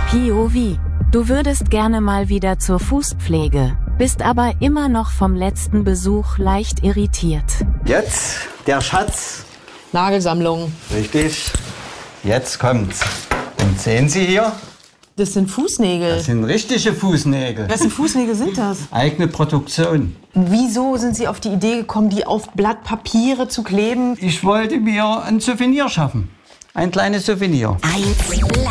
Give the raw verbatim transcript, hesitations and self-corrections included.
P O V. Du würdest gerne mal wieder zur Fußpflege, bist aber immer noch vom letzten Besuch leicht irritiert. Jetzt der Schatz. Nagelsammlung. Richtig. Jetzt kommt's. Und sehen Sie hier? Das sind Fußnägel. Das sind richtige Fußnägel. Was für Fußnägel sind das? Eigene Produktion. Wieso sind Sie auf die Idee gekommen, die auf Blatt Papiere zu kleben? Ich wollte mir ein Souvenir schaffen. Ein kleines Souvenir. eins